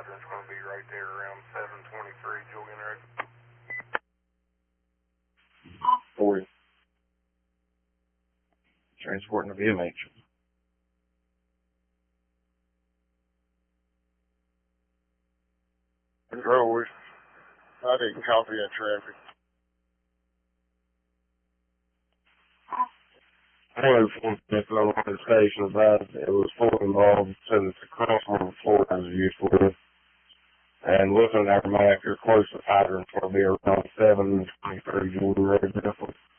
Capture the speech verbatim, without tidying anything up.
hydrant's going to be right there around seven twenty-three, Julian Road. forty. Transporting a V M H. Road. I didn't copy that traffic. I know from the on the station about it was full involved, said it's a crossing before as usual. And looking at our map, you're close to hydrant's going to be around seven twenty-three Jordan Road, definitely.